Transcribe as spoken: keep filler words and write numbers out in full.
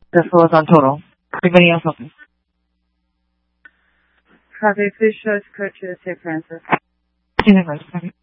This was on total. Everybody else open. Copy. Please show us code to the Saint Francis. Saint Francis, copy.